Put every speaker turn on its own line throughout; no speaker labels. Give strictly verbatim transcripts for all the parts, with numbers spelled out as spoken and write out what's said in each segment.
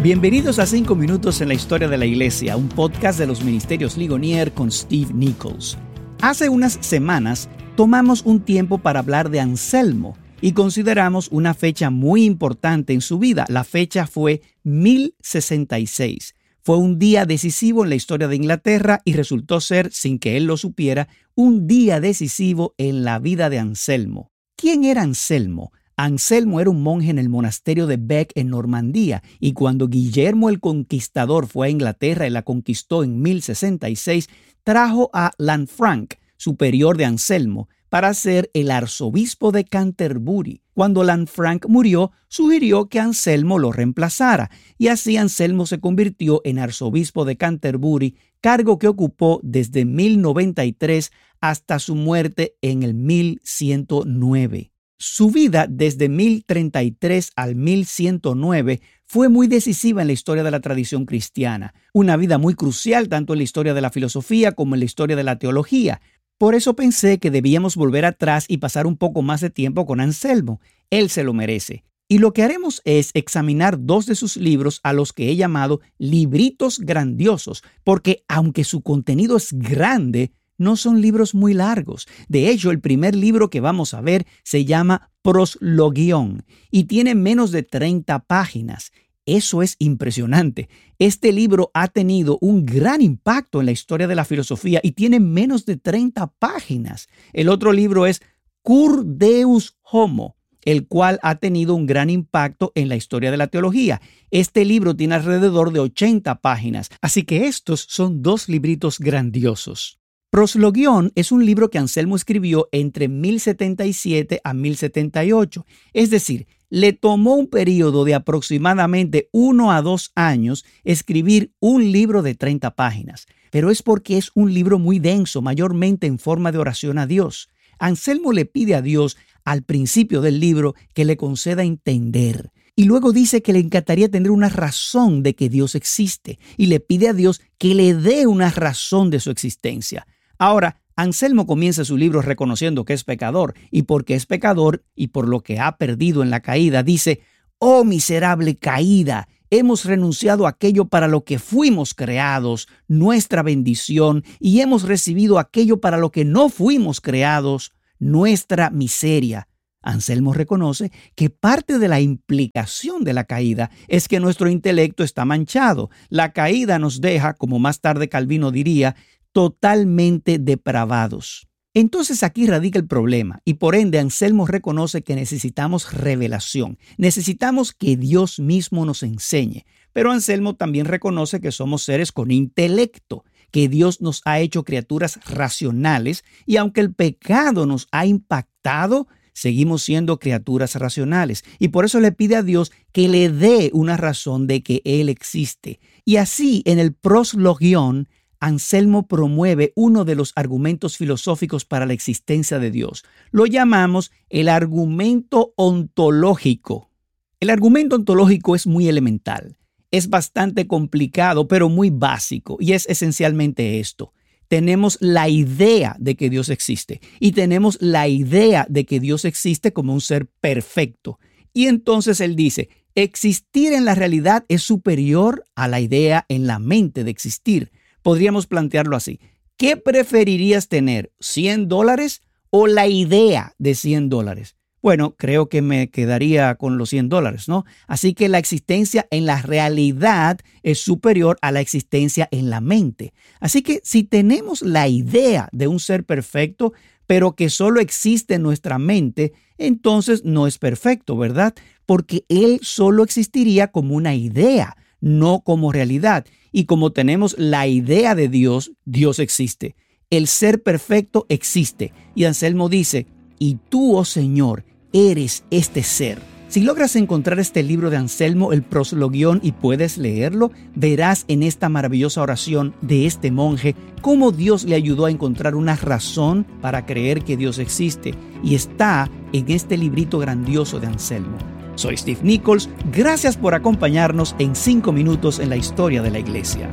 Bienvenidos a cinco minutos en la historia de la iglesia, un podcast de los Ministerios Ligonier con Steve Nichols. Hace unas semanas tomamos un tiempo para hablar de Anselmo y consideramos una fecha muy importante en su vida. La fecha fue mil sesenta y seis. Fue un día decisivo en la historia de Inglaterra y resultó ser, sin que él lo supiera, un día decisivo en la vida de Anselmo. ¿Quién era Anselmo? Anselmo era un monje en el monasterio de Bec en Normandía, y cuando Guillermo el Conquistador fue a Inglaterra y la conquistó en mil sesenta y seis, trajo a Lanfranc, superior de Anselmo, para ser el arzobispo de Canterbury. Cuando Lanfranc murió, sugirió que Anselmo lo reemplazara, y así Anselmo se convirtió en arzobispo de Canterbury, cargo que ocupó desde mil noventa y tres hasta su muerte en el mil ciento nueve. Su vida desde mil treinta y tres al mil ciento nueve fue muy decisiva en la historia de la tradición cristiana, una vida muy crucial tanto en la historia de la filosofía como en la historia de la teología. Por eso pensé que debíamos volver atrás y pasar un poco más de tiempo con Anselmo. Él se lo merece. Y lo que haremos es examinar dos de sus libros a los que he llamado libritos grandiosos, porque aunque su contenido es grande, no son libros muy largos. De hecho, el primer libro que vamos a ver se llama Proslogion y tiene menos de treinta páginas. Eso es impresionante. Este libro ha tenido un gran impacto en la historia de la filosofía y tiene menos de treinta páginas. El otro libro es Cur Deus Homo, el cual ha tenido un gran impacto en la historia de la teología. Este libro tiene alrededor de ochenta páginas, así que estos son dos libritos grandiosos. Proslogion es un libro que Anselmo escribió entre mil setenta y siete a mil setenta y ocho, es decir, le tomó un periodo de aproximadamente uno a dos años escribir un libro de treinta páginas, pero es porque es un libro muy denso, mayormente en forma de oración a Dios. Anselmo le pide a Dios al principio del libro que le conceda entender. Y luego dice que le encantaría tener una razón de que Dios existe y le pide a Dios que le dé una razón de su existencia. Ahora, Anselmo comienza su libro reconociendo que es pecador y porque es pecador y por lo que ha perdido en la caída, dice: «Oh miserable caída, hemos renunciado a aquello para lo que fuimos creados, nuestra bendición, y hemos recibido aquello para lo que no fuimos creados, nuestra miseria». Anselmo reconoce que parte de la implicación de la caída es que nuestro intelecto está manchado. La caída nos deja, como más tarde Calvino diría, totalmente depravados. Entonces aquí radica el problema y por ende Anselmo reconoce que necesitamos revelación. Necesitamos que Dios mismo nos enseñe. Pero Anselmo también reconoce que somos seres con intelecto, que Dios nos ha hecho criaturas racionales y aunque el pecado nos ha impactado, seguimos siendo criaturas racionales y por eso le pide a Dios que le dé una razón de que Él existe. Y así en el Proslogion, Anselmo promueve uno de los argumentos filosóficos para la existencia de Dios. Lo llamamos el argumento ontológico. El argumento ontológico es muy elemental, es bastante complicado, pero muy básico, y es esencialmente esto. Tenemos la idea de que Dios existe y tenemos la idea de que Dios existe como un ser perfecto. Y entonces él dice, existir en la realidad es superior a la idea en la mente de existir. Podríamos plantearlo así. ¿Qué preferirías tener, cien dólares o la idea de cien dólares? Bueno, creo que me quedaría con los cien dólares, ¿no? Así que la existencia en la realidad es superior a la existencia en la mente. Así que si tenemos la idea de un ser perfecto, pero que solo existe en nuestra mente, entonces no es perfecto, ¿verdad? Porque él solo existiría como una idea, no como realidad. Y como tenemos la idea de Dios, Dios existe. El ser perfecto existe. Y Anselmo dice, y tú, oh Señor, eres este ser. Si logras encontrar este libro de Anselmo, el Proslogion, y puedes leerlo, verás en esta maravillosa oración de este monje cómo Dios le ayudó a encontrar una razón para creer que Dios existe. Y está en este librito grandioso de Anselmo. Soy Steve Nichols. Gracias por acompañarnos en cinco minutos en la historia de la iglesia.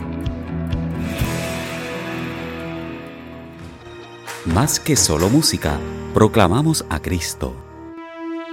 Más que solo música, proclamamos a Cristo.